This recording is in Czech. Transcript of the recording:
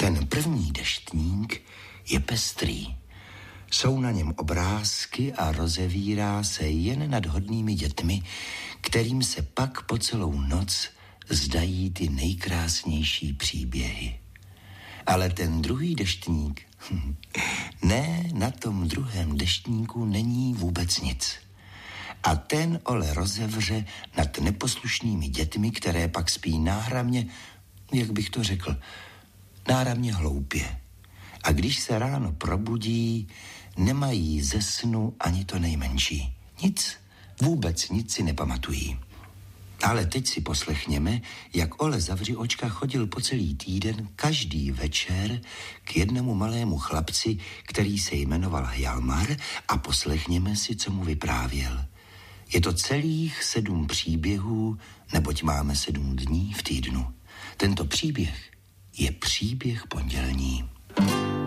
Ten první deštník je pestrý. Jsou na něm obrázky a rozevírá se jen nad hodnými dětmi, kterým se pak po celou noc zdají ty nejkrásnější příběhy. Ale ten druhý deštník, ne, na tom druhém deštníku není vůbec nic. A ten ole rozevře nad neposlušnými dětmi, které pak spí náramně, jak bych to řekl, náramně hloupě. A když se ráno probudí, nemají ze snu ani to nejmenší. Nic, vůbec nic si nepamatují. Ale teď si poslechněme, jak Ole Zavřiočka chodil po celý týden každý večer k jednomu malému chlapci, který se jmenoval Hjalmar, a poslechněme si, co mu vyprávěl. Je to celých 7 příběhů, neboť máme 7 dní v týdnu. Tento příběh je příběh pondělní.